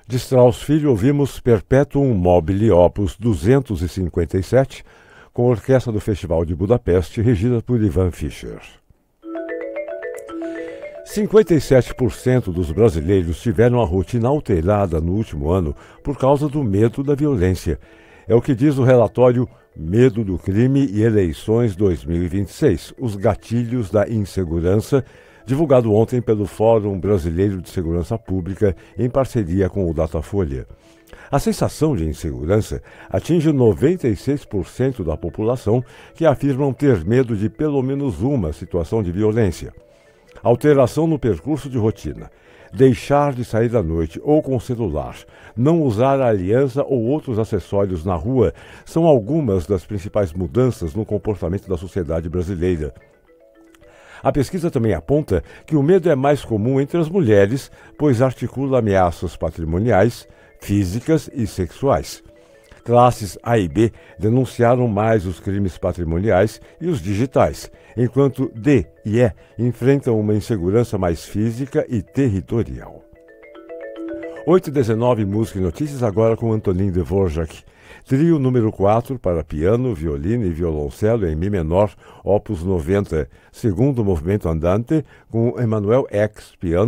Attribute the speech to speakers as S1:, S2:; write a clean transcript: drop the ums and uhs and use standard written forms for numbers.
S1: De Strauss Filho, ouvimos Perpetuum mobile Opus 257, com a orquestra do Festival de Budapeste, regida por Ivan Fischer. 57% dos brasileiros tiveram a rotina alterada no último ano por causa do medo da violência. É o que diz o relatório Medo do Crime e Eleições 2026, os gatilhos da insegurança, divulgado ontem pelo Fórum Brasileiro de Segurança Pública em parceria com o Datafolha. A sensação de insegurança atinge 96% da população que afirmam ter medo de pelo menos uma situação de violência. Alteração no percurso de rotina, deixar de sair à noite ou com celular, não usar aliança ou outros acessórios na rua são algumas das principais mudanças no comportamento da sociedade brasileira. A pesquisa também aponta que o medo é mais comum entre as mulheres, pois articula ameaças patrimoniais, físicas e sexuais. Classes A e B denunciaram mais os crimes patrimoniais e os digitais, enquanto D e E enfrentam uma insegurança mais física e territorial. 8h19, música e notícias agora com Antonin Dvorak. Trio número 4 para piano, violino e violoncelo em Mi menor, opus 90, segundo movimento andante, com Emanuel X, piano,